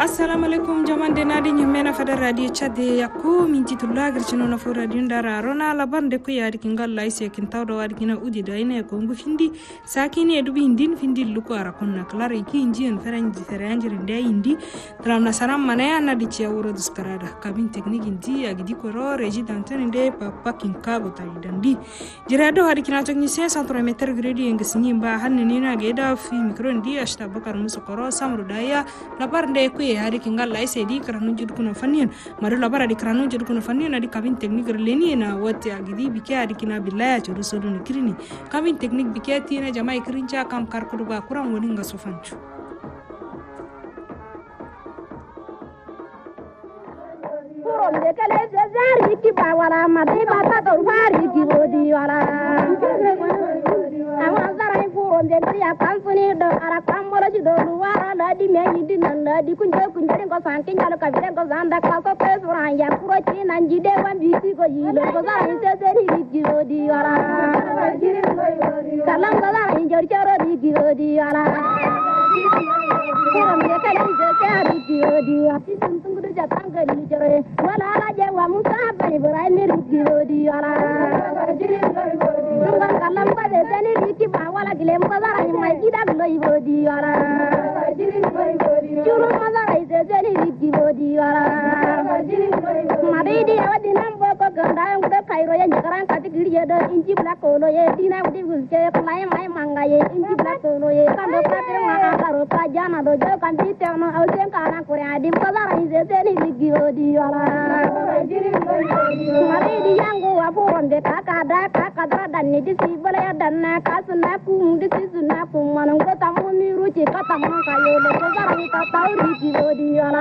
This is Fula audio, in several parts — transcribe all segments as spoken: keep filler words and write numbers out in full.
assalamu alaikum jamande nadi nyamena fada radio chade yakko min titulla girchino na fo radio ndara rona labande ko yari kingal laise kin tawdo wadi kina udi da ina ko ngu findi sakini edubi indin findi luko ara konna klare ki inji en feranji feranji rinde indi tramna saram manaya na di chia woro diskarada kabin technique indi agidi ko ro regi d'antenne de papa kin kago tayidandi jirado wadi kina tokni cinq cent trois meter gredi ngisini mba hanne nina geda fi micro ndi ashta bakar muso koro samru daya labande ko hari kingal laise di kranu jud kuno fanien maro labara di kranu jud kuno fanien adi kabin technique releni na wote agidi bike adi kina bilaya to solo ni krini kabin technique bike tina jamai krincha kam kar ko ba kuran woni nga sofanchu de kale zari ki ba wala mate ba ta to fari ki bodi wala ama zara furo de ya kansuni do ara kamolo ji do wala la di me yidi nan la di kunje kunje ko sanki nyalo ka bide ko zanda ka ko pe suran ya puro chi nan ji de wan bi ti ko yi lo ko zara se se ri ki bodi wala kalam da zara jor jor di ki bodi wala furo de kale zari ki bodi ati tuntung du jatang ga ni jore wala la je wa musa bani burai mi ri bodi wala tungan kalam ba de tani ri ki ba wala gilem ko zara ni mai gida lo bodi wala churu ma zara ise tani ri ki bodi wala mari di awadi nam bo ko ganda ang de kairo ya jakaran kati giri ya do inji black ko lo ye dina udi gulche mai mai manga ye inji black ko lo ye kan do ka tir ma ka ro pa jana do jo kan ti te no au sen kana ko ya dim ko zara ise tani ri ki bodi wala mari di yangu wa puron de ka ka da ka ka da dan ni di si bala ya dan na ka sunna kum di si sunna kum manung ko tamu ni ruci ka tamu ka yo le ko zara ni ta tau ri ki bodi wala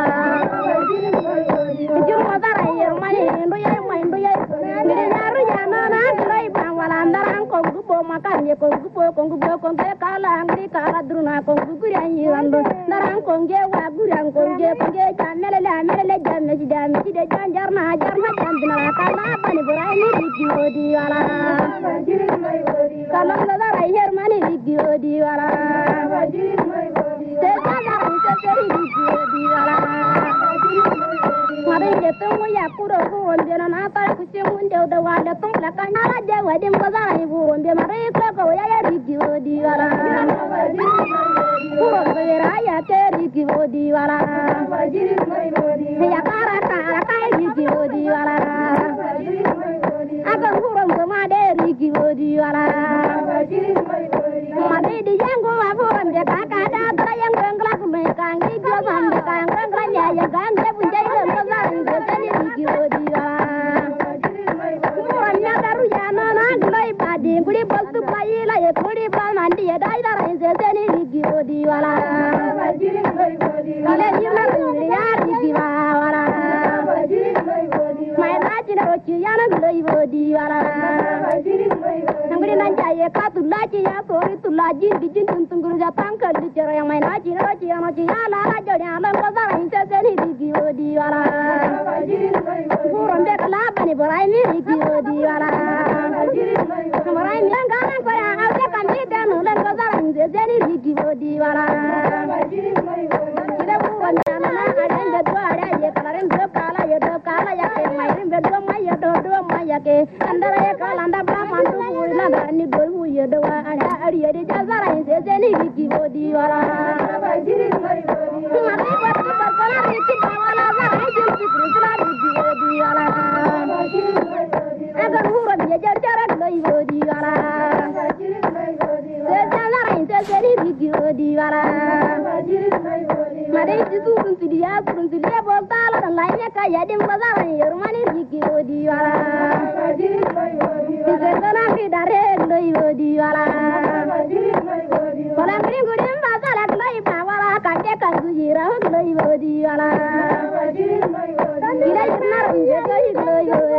jur ma zara yer mani ndo ya mai ndo ya ni na ru ya na na lai ba wala ndaran ko gubo makan ye ko gubo ko gubo ko ke kala angri kala druna ko gugu ya ni rando ndaran ko nge wa guran ko nge ko nge janele la mele janne ji dan ji de janjar na jar ma jan dina ka na bani burai ni ri ki bodi wala kalam la zara yer mani ri ki bodi wala se zara se se ri ki bodi wala mari je tumu ya kuro buron de na ta ku se mun de da wala tum la kan ala je wadim ko zara ni buron de mari ko ko ya ya ri ki bodi wala buron de ra ya te ri ki bodi wala ya kara kara ka ri ki bodi wala aga buron ko ma de ri ki bodi wala mari di yango wa buron de ka ka da tra yang ngla ku me kan ni jo san de kan ngla ya ya gan de punjai ko zara ni de ni ri ki bodi wala buron ya daru ya na na glai ba de gudi bol tu pai la ye gudi ba mandi ya dai dara ni de ni ri ki bodi wala kale ni na ni ya ri ki wala mai na ji na chi ya na glai bodi wala ngudi nan jaye ka tu la ji ya so ri tu la ji di jin tun tun guru ja tang ka di jere mai na ji na ji na ji ya la la jo ya la ko zara ni de ni ri ki bodi wala buron de la bani borai ni ri ki bodi wala borai ni nga na ko ya au de kan ni de no len ko zara ni de ni ri ki bodi wala ida buron ya na na aden de do ara ye kala ren do kala ye do kala ya ke mai ren de do mai ya do do mai ya ke andara ye kala anda bla man tu uri na da ni do hu ye do wa ara ari ye de zara ni de ni ri ki bodi wala bajiri mai bodi ma ne ko ko kala ri ki wala zara ni ji ki kala ri ki bodi wala bajiri mai bodi aga buron ye jar jar do i bodi wala bajiri mai bodi de zara ni de ni ri ki bodi wala bajiri mai bodi ma de ji tu kun ti ya kun ti ya bol ta la la ne ka ya dim bazara ni yor mani ri ki bodi wala bajiri mai bodi de zara ni dare do i bodi wala bajiri mai bodi